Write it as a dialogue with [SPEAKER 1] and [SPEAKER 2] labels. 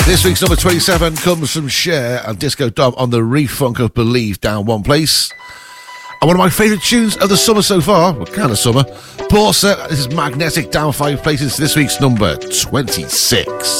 [SPEAKER 1] This week's number 27 comes from Cher and Disco Dom on the refunk of Believe, down one place. And one of my favourite tunes of the summer so far, well, kind of summer, Portia, this is Magnetic, down 5 places, this week's number 26.